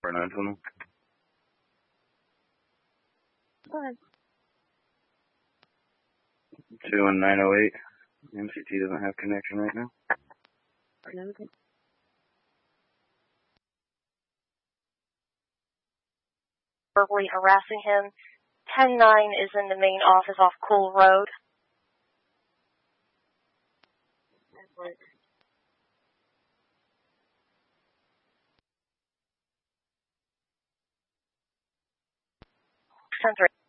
for 920. Go ahead. 21908. MCT doesn't have connection right now. Okay. Verbally harassing him. 10-9 is in the main office off Cool Road. Excellent. 10-3.